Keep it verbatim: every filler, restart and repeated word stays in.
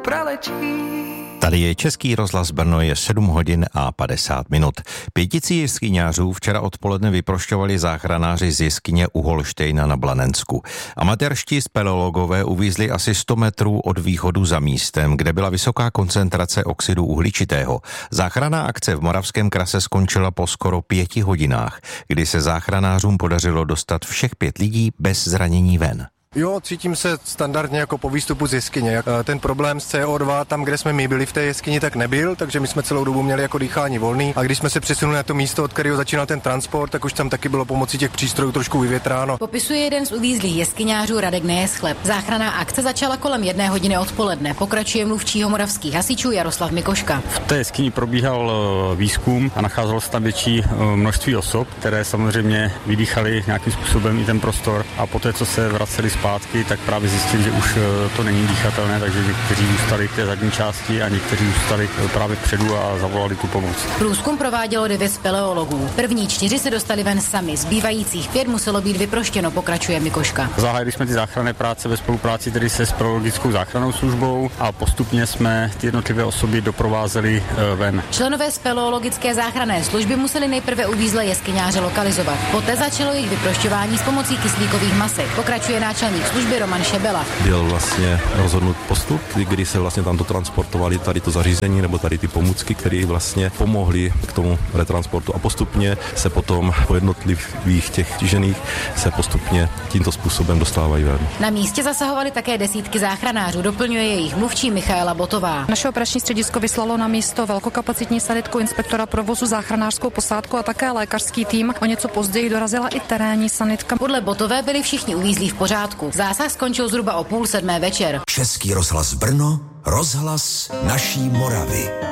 pralečí. Tady je Český rozhlas Brno, je sedm hodin a padesát minut. Pětici jeskyňářů včera odpoledne vyprošťovali záchranáři z jeskyně u Holštejna na Blanensku. Amatérští speleologové uvízli asi sto metrů od východu za místem, kde byla vysoká koncentrace oxidu uhličitého. Záchranná akce v Moravském Krase skončila po skoro pěti hodinách, kdy se záchranářům podařilo dostat všech pět lidí bez zranění ven. Jo, cítím se standardně jako po výstupu z jeskyně. Ten problém s C O dva, tam, kde jsme my byli v té jeskyni, tak nebyl, takže my jsme celou dobu měli jako dýchání volný. A když jsme se přesunuli na to místo, od kterého začínal ten transport, tak už tam taky bylo pomocí těch přístrojů trošku vyvětráno. Popisuje jeden z uvízlých jeskyňářů Radek Nejeschlep. Záchranná akce začala kolem jedné hodiny odpoledne. Pokračuje mluvčího moravských hasičů Jaroslav Mikoška. V té jeskyni probíhal výzkum a nacházelo se tam větší množství osob, které samozřejmě vydýchaly nějakým způsobem i ten prostor, a poté, co se vraceli zpátky, tak právě zjistili, že už to není dýchatelné, takže někteří zůstali v té zadní části a někteří zůstali právě předu a zavolali tu pomoc. Průzkum provádělo devět speleologů. První čtyři se dostali ven sami, zbývajících pět muselo být vyproštěno, pokračuje Mikoška. Zahájili jsme ty záchranné práce ve spolupráci tedy se speleologickou záchrannou službou a postupně jsme ty jednotlivé osoby doprovázeli ven. Členové speleologické záchranné služby museli nejprve uvízlé jeskyňáře lokalizovat. Poté začalo jejich vyprošťování s pomocí kyslíkových masek. Pokračuje náčelník služby Roman Šebela. Byl vlastně rozhodnut postup, kdy se vlastně tam dotransportovali tady to zařízení nebo tady ty pomůcky, které vlastně pomohly k tomu retransportu, a postupně se potom po jednotlivých těch tížených se postupně tímto způsobem dostávají ven. Na místě zasahovali také desítky záchranářů, doplňuje jejich mluvčí Michaela Botová. Naše operační středisko vyslalo na místo velkokapacitní sanitku, inspektora provozu, záchranářskou posádku a také lékařský tým. O něco později dorazila i terénní sanitka. Podle Botové byli všichni uvízlí v pořádku. Zásah skončil zhruba o půl sedmé večer. Český rozhlas Brno, rozhlas naší Moravy.